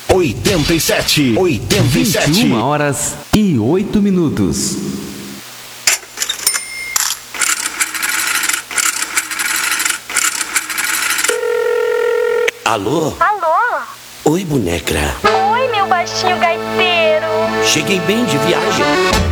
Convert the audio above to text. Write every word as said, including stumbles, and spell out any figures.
oitenta e sete, oitenta e sete. vinte e uma horas e oito minutos. Alô? Alô? Oi, boneca. Oi, meu baixinho gaiteiro. Cheguei bem de viagem.